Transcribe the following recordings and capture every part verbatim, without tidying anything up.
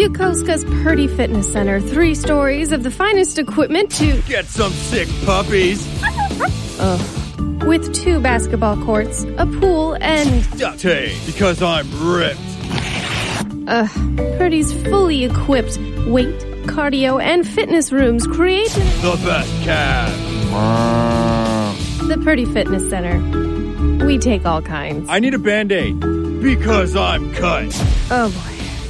Yokosuka's Purdy Fitness Center. Three stories of the finest equipment to get some sick puppies. Ugh. With two basketball courts, a pool, and Hey, because I'm ripped. Ugh. Purdy's fully equipped weight, cardio, and fitness rooms create the best calves. The Purdy Fitness Center. We take all kinds. I need a Band-Aid because I'm cut. Oh boy.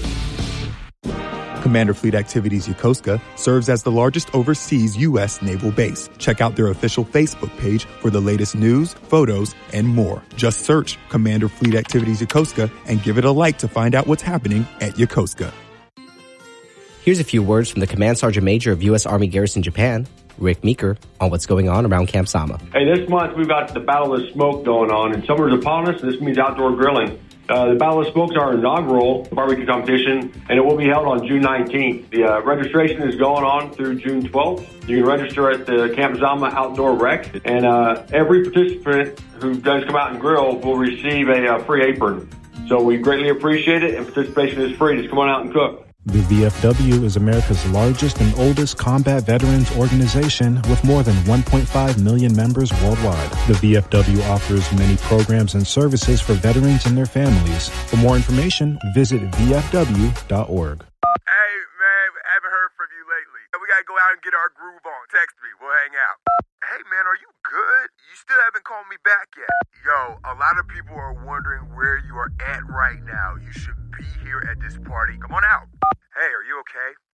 Commander Fleet Activities Yokosuka serves as the largest overseas U S naval base. Check out their official Facebook page for the latest news, photos, and more. Just search Commander Fleet Activities Yokosuka and give it a like to find out what's happening at Yokosuka. Here's a few words from the Command Sergeant Major of U S Army Garrison Japan, Rick Meeker, on what's going on around Camp Sama. Hey, this month we've got the Battle of the Smoke going on, and summer's upon us, and this means outdoor grilling. Uh, the Battle of Smokes our inaugural barbecue competition, and it will be held on June nineteenth. The uh, registration is going on through June twelfth. You can register at the Camp Zama Outdoor Rec, and uh, every participant who does come out and grill will receive a uh, free apron. So we greatly appreciate it, and participation is free. Just come on out and cook. The V F W is America's largest and oldest combat veterans organization with more than one point five million members worldwide. The V F W offers many programs and services for veterans and their families. For more information, visit V F W dot org. Hey, man, haven't heard from you lately. We gotta go out and get our groove on. Text me. We'll hang out. Hey, man, are you good? You still haven't called me back yet. Yo, a lot of people are wondering where you are at right now. You should be here at this party. Come on out. Hey, are you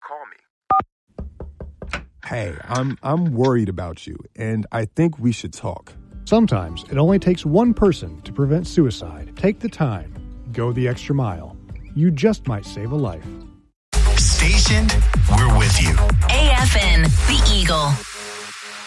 okay? Call me. Hey, I'm I'm worried about you, and I think we should talk. Sometimes it only takes one person to prevent suicide. Take the time. Go the extra mile. You just might save a life. Stationed, we're with you. A F N, The Eagle.